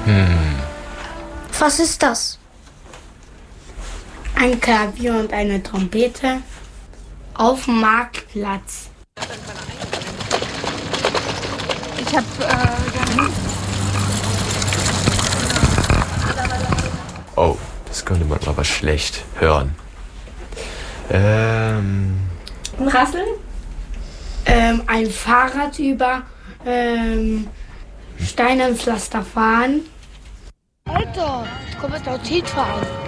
Was ist das? Ein Klavier und eine Trompete auf dem Marktplatz. Ich habe Oh, das konnte man aber schlecht hören. ein Rasseln. Ein Fahrrad über Stein und Pflaster fahren. Alter, ich komme jetzt auch Tit fahren.